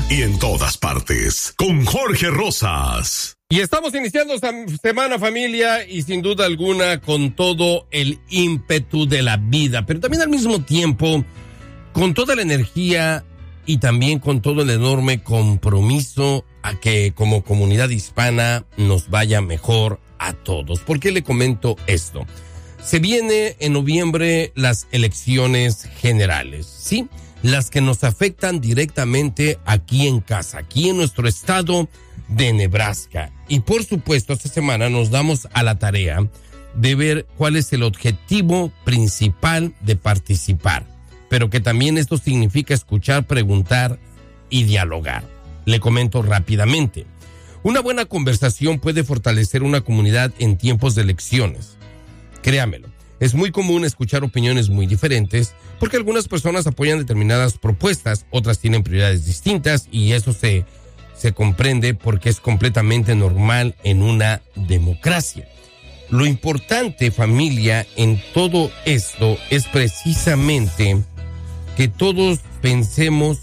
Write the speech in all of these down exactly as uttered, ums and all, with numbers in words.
y en todas partes, con Jorge Rosas. Y estamos iniciando esta semana, familia, y sin duda alguna con todo el ímpetu de la vida, pero también al mismo tiempo con toda la energía y también con todo el enorme compromiso a que como comunidad hispana nos vaya mejor a todos. ¿Por qué le comento esto? Se viene en noviembre las elecciones generales, ¿sí? Las que nos afectan directamente aquí en casa, aquí en nuestro estado de Nebraska. Y por supuesto, esta semana nos damos a la tarea de ver cuál es el objetivo principal de participar, pero que también esto significa escuchar, preguntar y dialogar. Le comento rápidamente. Una buena conversación puede fortalecer una comunidad en tiempos de elecciones. Créamelo. Es muy común escuchar opiniones muy diferentes porque algunas personas apoyan determinadas propuestas, otras tienen prioridades distintas y eso se, se comprende porque es completamente normal en una democracia. Lo importante, familia, en todo esto es precisamente que todos pensemos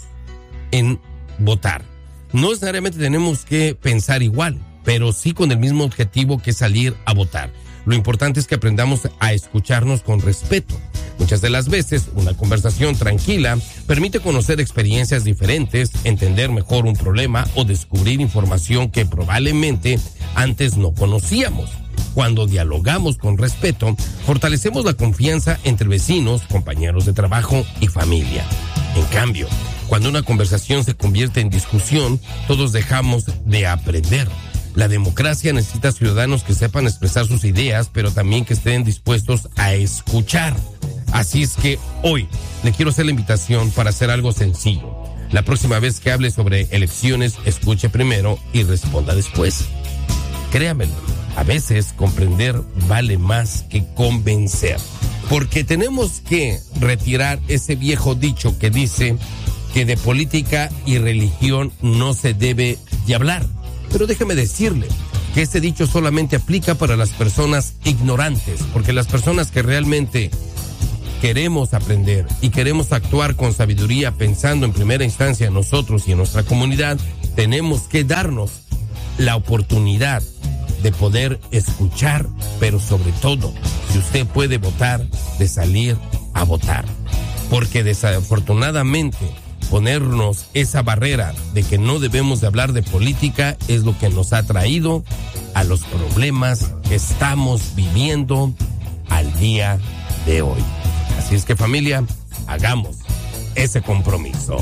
en votar. No necesariamente tenemos que pensar igual, pero sí con el mismo objetivo que salir a votar. Lo importante es que aprendamos a escucharnos con respeto. Muchas de las veces, una conversación tranquila permite conocer experiencias diferentes, entender mejor un problema o descubrir información que probablemente antes no conocíamos. Cuando dialogamos con respeto, fortalecemos la confianza entre vecinos, compañeros de trabajo y familia. En cambio, cuando una conversación se convierte en discusión, todos dejamos de aprender. La democracia necesita ciudadanos que sepan expresar sus ideas, pero también que estén dispuestos a escuchar. Así es que hoy le quiero hacer la invitación para hacer algo sencillo. La próxima vez que hable sobre elecciones, escuche primero y responda después. Créamelo, a veces comprender vale más que convencer, porque tenemos que retirar ese viejo dicho que dice que de política y religión no se debe de hablar. Pero déjeme decirle que este dicho solamente aplica para las personas ignorantes, porque las personas que realmente queremos aprender y queremos actuar con sabiduría pensando en primera instancia en nosotros y en nuestra comunidad, tenemos que darnos la oportunidad de poder escuchar, pero sobre todo, si usted puede votar, de salir a votar. Porque desafortunadamente, ponernos esa barrera de que no debemos de hablar de política es lo que nos ha traído a los problemas que estamos viviendo al día de hoy. Así es que, familia, hagamos ese compromiso.